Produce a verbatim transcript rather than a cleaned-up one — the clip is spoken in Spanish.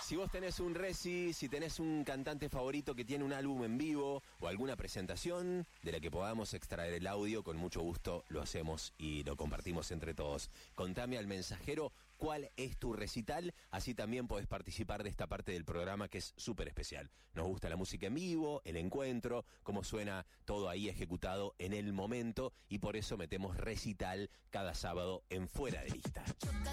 Si vos tenés un reci, si tenés un cantante favorito que tiene un álbum en vivo o alguna presentación de la que podamos extraer el audio, con mucho gusto lo hacemos y lo compartimos entre todos. Contame al mensajero cuál es tu recital, así también podés participar de esta parte del programa que es súper especial. Nos gusta la música en vivo, el encuentro, cómo suena todo ahí ejecutado en el momento, y por eso metemos recital cada sábado en Fuera de Lista.